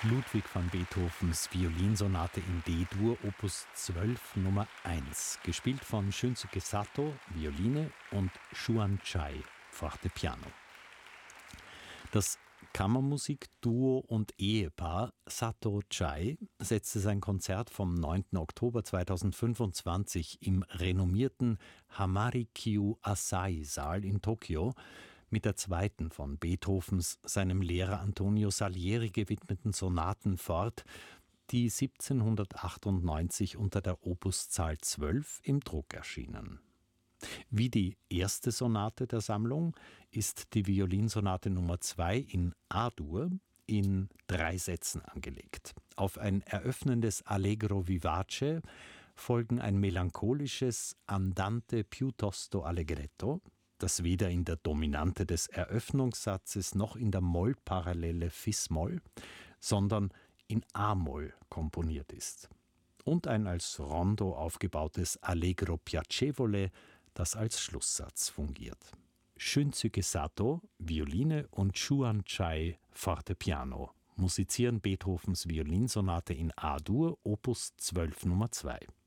Ludwig van Beethovens Violinsonate in D-Dur, Opus 12 Nummer 1, gespielt von Shunsuke Sato, Violine, und Xuan Chai, Fortepiano. Das Kammermusikduo und Ehepaar Sato-Chai setzte sein Konzert vom 9. Oktober 2025 im renommierten Hamarikyu Asahi-Saal in Tokio mit der zweiten von Beethovens seinem Lehrer Antonio Salieri gewidmeten Sonaten fort, die 1798 unter der Opuszahl 12 im Druck erschienen. Wie die erste Sonate der Sammlung ist die Violinsonate Nummer 2 in A-Dur in 3 Sätzen angelegt. Auf ein eröffnendes Allegro vivace folgen ein melancholisches Andante piuttosto allegretto, das weder in der Dominante des Eröffnungssatzes noch in der Mollparallele Fis-Moll, sondern in A-Moll komponiert ist. Und ein als Rondo aufgebautes Allegro piacevole, das als Schlusssatz fungiert. Shunsuke Sato, Violine, und Xuan Chai, Fortepiano, musizieren Beethovens Violinsonate in A-Dur, Opus 12 Nummer 2.